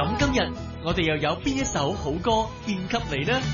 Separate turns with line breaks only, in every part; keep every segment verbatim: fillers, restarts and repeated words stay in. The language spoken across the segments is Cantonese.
咁今日我哋又有邊一首好歌獻給你呢？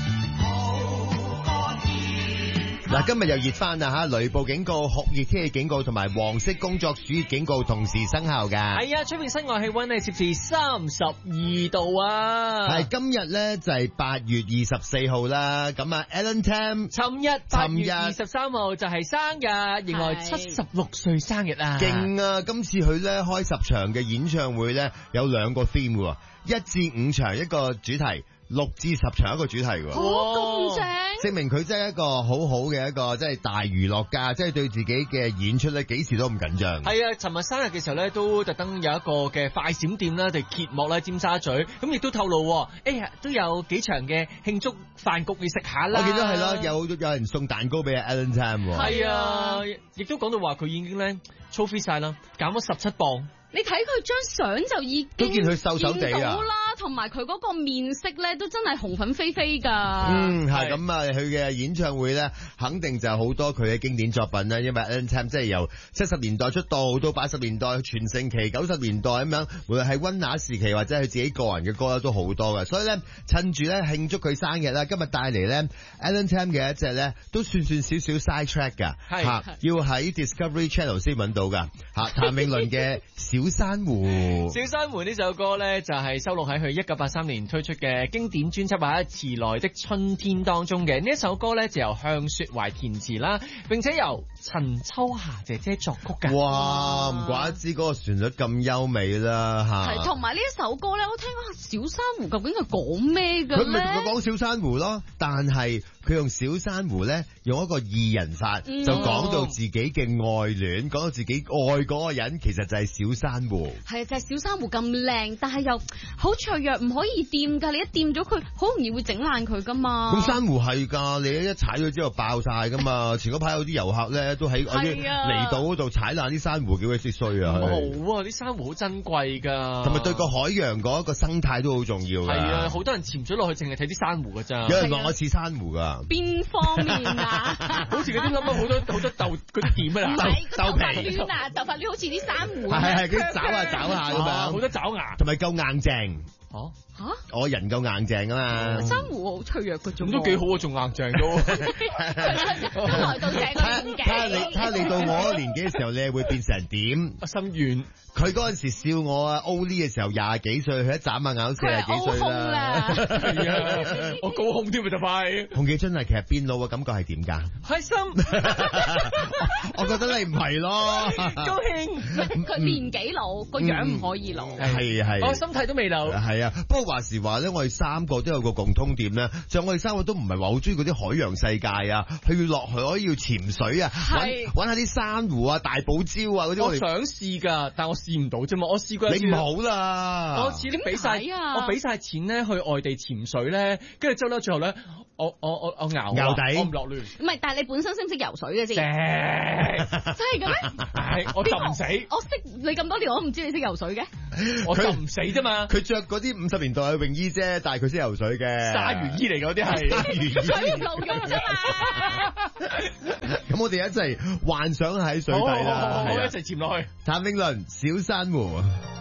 嗱，今日又熱翻啦吓，雷暴警告、酷熱天氣警告同埋黃色工作暑熱警告同時生效噶。
係啊，出面室外氣溫係攝氏三十二度啊。
係今日咧就係八月二十四號啦。咁啊 ，Alan Tam，
尋日八月二十三號就係生日，另外七十六歲生日啊。
勁啊！今次佢咧開十場嘅演唱會咧有兩個 theme 喎，一至五場一個主題。六至十場一個主題喎，
咁正，
證明佢真係一個好好嘅一個即係大娛樂家，即係對自己嘅演出咧幾時都唔緊張。
係啊，尋日生日嘅時候咧，都特登有一個嘅快閃店啦，就揭幕啦，尖沙咀，咁亦都透露，哎呀，都有幾場嘅慶祝飯局要食下啦。
我見到係咯，有有人送蛋糕俾 Alan Tam。
係啊，亦都講到話佢已經咧操 fit 晒啦，減咗十七磅。
你睇佢張相就已經
都見佢瘦瘦地啊
啦，同埋佢嗰個面色咧都真係紅粉飛飛噶。
嗯，係咁啊，佢嘅演唱會咧，肯定就係好多佢嘅經典作品啦。因為 Alan Tam 即係由七十年代出道到八十年代全盛期，九十年代咁樣，無論係溫拿時期或者係佢自己個人嘅歌都好多嘅。所以咧，趁住咧慶祝佢生日啦，今日帶嚟咧 Alan Tam 嘅一隻咧，都算算少少 side track 噶，吓要喺 Discovery Channel 先揾到噶，吓譚詠麟嘅小珊瑚。
小珊瑚呢首歌呢，就係收錄喺佢一九八三年推出嘅經典專輯《啊遲來的春天》當中嘅。呢一首歌呢，就由向雪懷填詞啦，並且由陳秋霞姐姐作曲㗎。
哇，唔怪得知嗰個旋律咁優美啦吓。
係，同埋呢一首歌呢，我聽過小珊瑚究竟係講咩嘅咧？
佢咪同我講小珊瑚咯，但係佢用小珊瑚呢，用一個二人法，嗯、就講到自己嘅愛戀，講到自己愛嗰個人，其實就係小珊瑚。
係啊，就係、是、小珊瑚咁靚，但係又好脆弱，唔可以掂噶。你一掂咗佢，好容易會整爛佢噶嘛。
咁珊瑚係噶，你一踩咗之後爆晒噶嘛。前嗰排有啲遊客咧，都喺離島嗰度踩爛啲珊瑚，叫佢識衰啊。
好啊，啲珊瑚好珍貴噶，
同埋對個海洋嗰一個生態都好重要噶。
係啊，好多人潛咗落去，淨係睇啲珊瑚噶咋。
有人話我似珊瑚噶，
邊方面啊？
好似嗰啲諗到好多好多豆嗰啲點啊，
豆豆皮攣啊，豆髮攣好似啲珊瑚。
係係，佢爪下爪下咁樣，
好多爪牙，
同埋夠硬淨。
哦
吓，
我人夠硬淨啊嘛。
珊瑚好脆弱嗰種，
咁都幾好啊，仲硬淨都。
一來到這個年紀，
睇下你睇下你到我年紀嘅時候，你係會變成點？
我心軟。
佢嗰陣時笑我啊，O L 嘅時候廿幾歲，佢一眨下眼四十幾歲啦。
係啊，我高空添咪就快。
洪記真係其實變老嘅感覺係點㗎？
開心。
我覺得你唔係咯。
高興。
佢年紀老，個樣唔可以老。
係係。
我心態都未老。
係啊，不過話時話咧，我哋三個都有個共通點咧，就我哋三個都唔係話好中意嗰啲海洋世界啊，去落去可以要潛水啊，揾揾下啲珊瑚啊、大堡礁啊嗰啲。
我想試㗎，但我試唔到啫嘛。我試過一次。
你唔好啦。
我試啲俾晒，我俾晒錢咧去外地潛水咧，跟住之後咧，最後咧，我我我我熬
熬底，
我唔落亂。
唔係，但係你本身識唔識游水嘅先？
真
係嘅咩？
係，我浸唔死。
我識你咁多年，我唔知你識游水嘅。
我浸唔死啫嘛。
佢着嗰啲五十年代嘅泳衣啫，但係佢識游水嘅。
鯊魚衣嚟嗰啲係。
鯊魚衣。
水唔露肉啫嘛。
咁我哋一齊幻想喺水底啦，
好，一齊潛落去。
譚詠麟，小珊瑚。